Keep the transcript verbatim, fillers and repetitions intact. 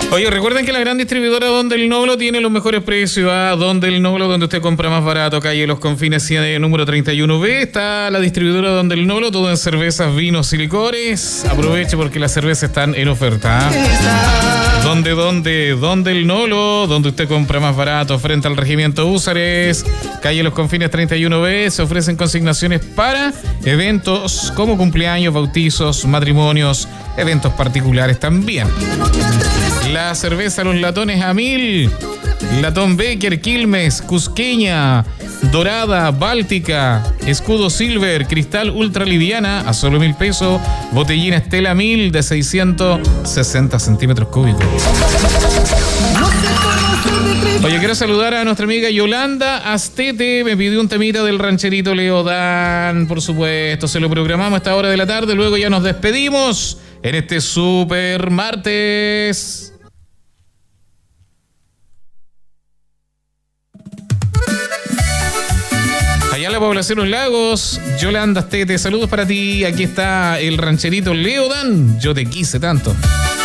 Oye, recuerden que la gran distribuidora Donde el Noblo tiene los mejores precios. ¿Ah? Donde el Noblo, donde usted compra más barato, calle Los Confines, número treinta y uno B. Está la distribuidora Donde el Noblo, todo en cervezas, vinos y licores. Aproveche porque las cervezas están en oferta. ¿Ah? Donde, donde, donde el Noblo, donde usted compra más barato, frente al Regimiento Húsares, calle Los Confines treinta y uno B. Se ofrecen consignaciones para eventos como cumpleaños, bautizos, matrimonios, eventos particulares también. La cerveza Los Latones a mil, Latón Becker, Quilmes, Cusqueña, Dorada, Báltica, Escudo Silver, Cristal Ultra Liviana a solo mil pesos, Botellina Estela mil de seiscientos sesenta centímetros cúbicos. Oye, quiero saludar a nuestra amiga Yolanda Astete, me pidió un temita del rancherito Leodán, por supuesto, se lo programamos a esta hora de la tarde, luego ya nos despedimos en este super martes. Allá en la población Los Lagos, Yolanda Astete, saludos para ti. Aquí está el rancherito Leodán. Yo te quise tanto.